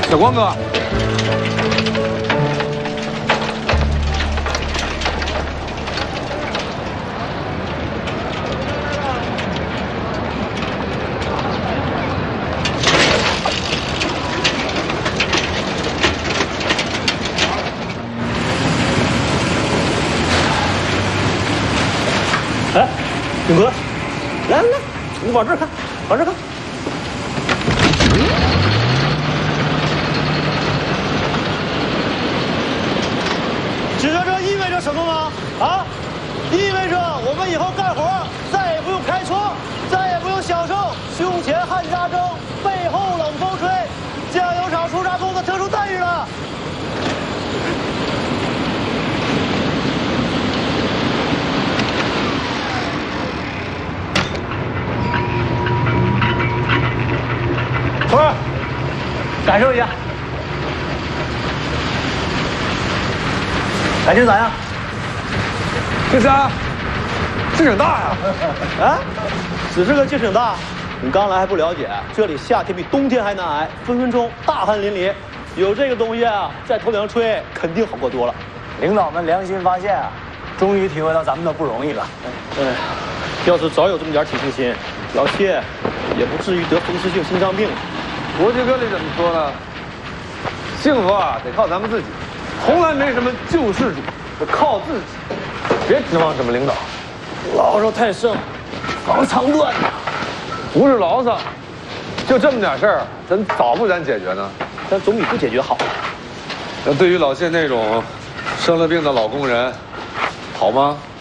小光哥， 哎，勇哥，来来来，你往这儿看，往这儿看。知道这意味着什么吗？啊，意味着我们以后干活再也不用开车，再也不用享受胸前汗扎蒸、背后冷风吹、酱油厂出渣工的特殊待遇了。头儿，感受一下，感觉咋样？ 这家劲挺大呀！ 啊，只是个劲挺大。你刚来还不了解，这里夏天比冬天还难挨，分分钟大汗淋漓。有这个东西啊，在头顶上吹，肯定好过多了。 领导们良心发现啊，终于体会到咱们的不容易了。 哎，要是早有这么点体恤心，老谢也不至于得风湿性心脏病。 国际歌里怎么说呢？幸福啊，得靠咱们自己，从来没什么救世主，得靠自己。别指望什么领导， 牢骚太盛，防肠断呐。 不是牢骚，就这么点事儿，咱早不咱解决呢。 但总比不解决好。 那对于老谢那种生了病的老工人，好吗？